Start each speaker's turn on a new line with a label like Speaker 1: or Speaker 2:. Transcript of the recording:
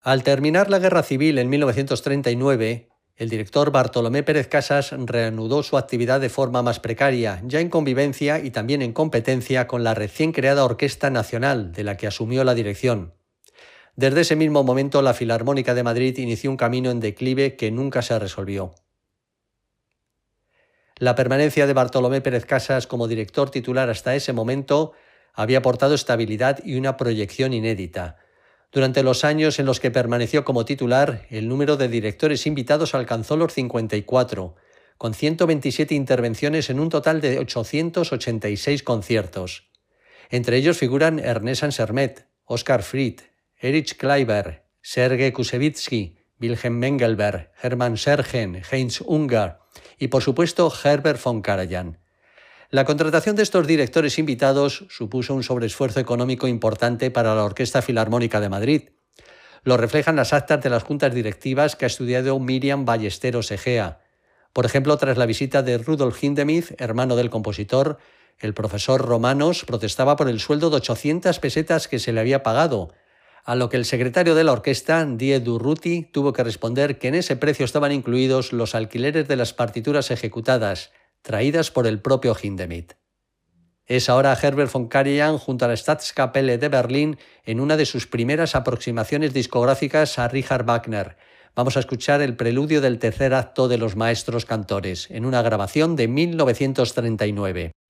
Speaker 1: Al terminar la Guerra Civil en 1939, el director Bartolomé Pérez Casas reanudó su actividad de forma más precaria, ya en convivencia y también en competencia con la recién creada Orquesta Nacional, de la que asumió la dirección. Desde ese mismo momento, la Filarmónica de Madrid inició un camino en declive que nunca se resolvió. La permanencia de Bartolomé Pérez Casas como director titular hasta ese momento había aportado estabilidad y una proyección inédita. Durante los años en los que permaneció como titular, el número de directores invitados alcanzó los 54, con 127 intervenciones en un total de 886 conciertos. Entre ellos figuran Ernest Ansermet, Oskar Fried, Erich Kleiber, Sergei Kusevitsky, Wilhelm Mengelberg, Hermann Scherchen, Heinz Ungar y, por supuesto, Herbert von Karajan. La contratación de estos directores invitados supuso un sobreesfuerzo económico importante para la Orquesta Filarmónica de Madrid. Lo reflejan las actas de las juntas directivas que ha estudiado Miriam Ballesteros Egea. Por ejemplo, tras la visita de Rudolf Hindemith, hermano del compositor, el profesor Romanos protestaba por el sueldo de 800 pesetas que se le había pagado, a lo que el secretario de la orquesta, Die Durruti, tuvo que responder que en ese precio estaban incluidos los alquileres de las partituras ejecutadas, traídas por el propio Hindemith. Es ahora Herbert von Karajan junto a la Staatskapelle de Berlín en una de sus primeras aproximaciones discográficas a Richard Wagner. Vamos a escuchar el preludio del tercer acto de Los Maestros Cantores, en una grabación de 1939.